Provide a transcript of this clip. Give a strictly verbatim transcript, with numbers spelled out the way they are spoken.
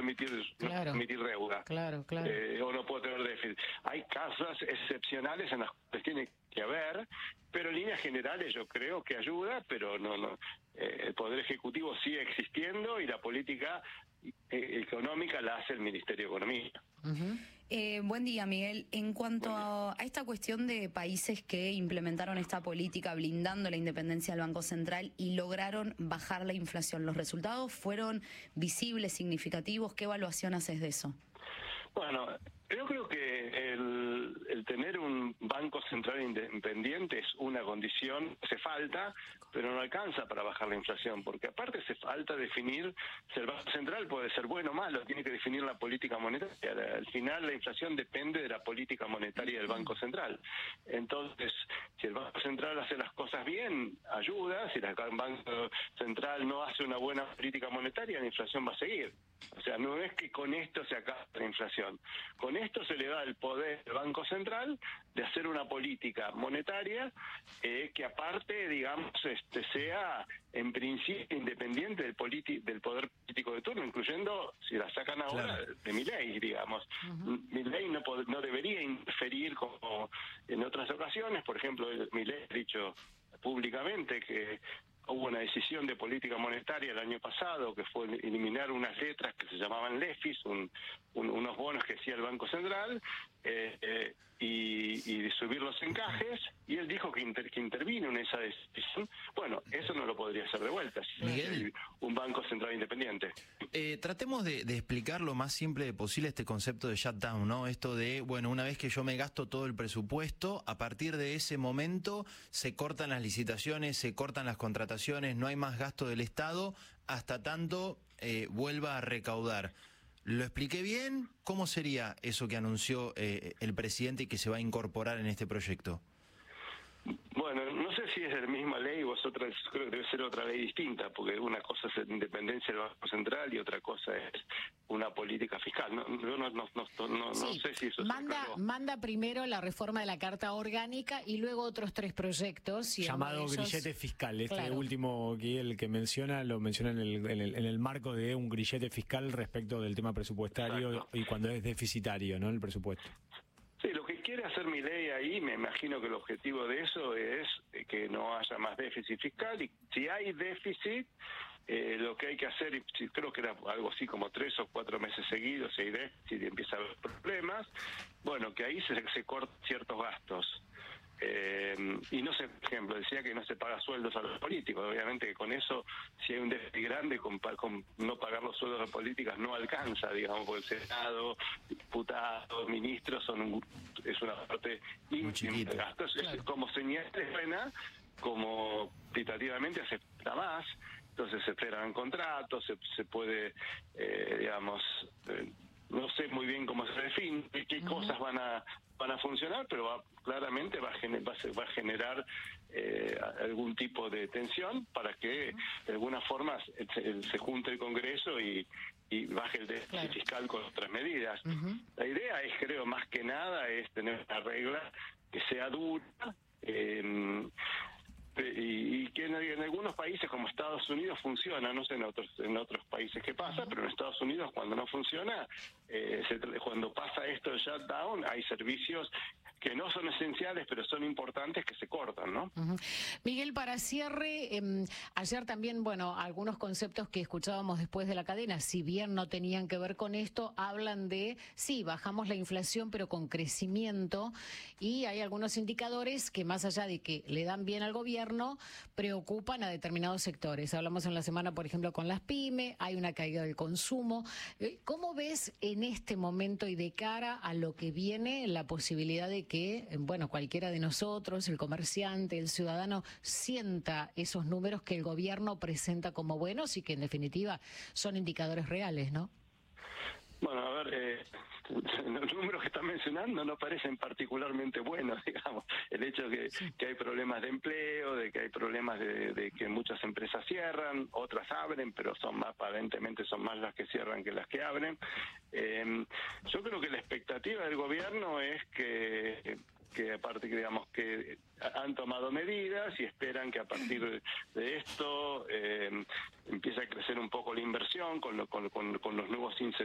emitir, claro, no emitir deuda. Claro, claro. Eh, o no puedo tener déficit. Hay casos excepcionales en las que tiene que haber, pero en líneas generales yo creo que ayuda, pero no, no. Eh, el Poder Ejecutivo sigue existiendo y la política eh, económica la hace el Ministerio de Economía. Uh-huh. Eh, buen día, Miguel. En cuanto a, a esta cuestión de países que implementaron esta política blindando la independencia del Banco Central y lograron bajar la inflación, ¿los resultados fueron visibles, significativos? ¿Qué evaluación haces de eso? Bueno, yo creo que el, el tener un Banco Central independiente es una condición, hace falta, pero no alcanza para bajar la inflación, porque aparte hace falta definir si el Banco Central puede ser bueno o malo, tiene que definir la política monetaria. Al final la inflación depende de la política monetaria del Banco Central. Entonces, si el Banco Central hace las cosas bien, ayuda. Si el Banco Central no hace una buena política monetaria, la inflación va a seguir. O sea, no es que con esto se acaba la inflación. Con esto se le da el poder al Banco Central de hacer una política monetaria eh, que aparte, digamos, este sea en principio independiente del, politi del poder político de turno, incluyendo, si la sacan ahora, claro, de Milei, digamos. Uh-huh. Milei no, no debería interferir como en otras ocasiones. Por ejemplo, Milei ha dicho públicamente que hubo una decisión de política monetaria el año pasado que fue eliminar unas letras que se llamaban LEFIs, un, un, unos bonos que hacía el Banco Central, eh, eh, y, y subir los encajes, y él dijo que, inter, que intervino en esa decisión. Bueno, eso no lo podría hacer de vuelta, si Miguel, un Banco Central independiente. Eh, tratemos de, de explicar lo más simple posible este concepto de shutdown, ¿no? Esto de, bueno, una vez que yo me gasto todo el presupuesto, a partir de ese momento se cortan las licitaciones, se cortan las contrataciones, no hay más gasto del Estado hasta tanto eh, vuelva a recaudar. ¿Lo expliqué bien? ¿Cómo sería eso que anunció eh, el presidente y que se va a incorporar en este proyecto? Bueno, no sé si es la misma ley o es otra, creo que debe ser otra ley distinta, porque una cosa es la independencia del Banco Central y otra cosa es una política fiscal. No, yo no, no, no, no, sí, no sé si eso manda, se manda primero la reforma de la Carta Orgánica y luego otros tres proyectos. Y llamado ellos... grillete fiscal. Este claro. último que el que menciona, lo menciona en el, en, el, en el marco de un grillete fiscal respecto del tema presupuestario. Exacto. Y cuando es deficitario, ¿no? El presupuesto. Sí, lo que quiere hacer Milei ahí, me imagino que el objetivo de eso es que no haya más déficit fiscal, y si hay déficit, eh, lo que hay que hacer, y creo que era algo así como tres o cuatro meses seguidos, si hay déficit y empieza a haber problemas, bueno, que ahí se, se cortan ciertos gastos. Eh, y no sé, por ejemplo, decía que no se paga sueldos a los políticos. Obviamente que con eso, si hay un déficit grande, con, con no pagar los sueldos a las políticas no alcanza, digamos, porque el Senado, diputados, ministros son un, es una parte ínfima de gastos. Claro. Es como señal de buena, como cuantitativamente acepta más, entonces se esperan contratos, se, se puede, eh, digamos, eh, no sé muy bien cómo se define, qué uh-huh. cosas van a van a funcionar, pero va, claramente va a, gener, va a, va a generar eh, algún tipo de tensión para que de alguna forma se, se junte el Congreso y, y baje el déficit claro. fiscal con otras medidas. Uh-huh. La idea es, creo, más que nada, es tener una regla que sea dura, eh, y, y que en, en algunos países como Estados Unidos funciona, no sé en otros en otros países qué pasa, pero en Estados Unidos cuando no funciona, eh, se, cuando pasa esto de shutdown, hay servicios que no son esenciales, pero son importantes, que se cortan, ¿no? Uh-huh. Miguel, para cierre, eh, ayer también, bueno, algunos conceptos que escuchábamos después de la cadena, si bien no tenían que ver con esto, hablan de, sí, bajamos la inflación, pero con crecimiento, y hay algunos indicadores que más allá de que le dan bien al gobierno, preocupan a determinados sectores. Hablamos en la semana, por ejemplo, con las pymes, hay una caída del consumo. ¿Cómo ves en este momento y de cara a lo que viene la posibilidad de que, bueno, cualquiera de nosotros, el comerciante, el ciudadano, sienta esos números que el gobierno presenta como buenos y que en definitiva son indicadores reales, ¿no? Bueno, a ver, eh, los números que están mencionando no parecen particularmente buenos, digamos. El hecho de que, sí. que hay problemas de empleo, de que hay problemas de, de que muchas empresas cierran, otras abren, pero son más, aparentemente son más las que cierran que las que abren. Eh, yo creo que la expectativa del gobierno es que... que aparte que digamos que han tomado medidas y esperan que a partir de esto eh, empiece a crecer un poco la inversión con, lo, con, con, con los nuevos incentivos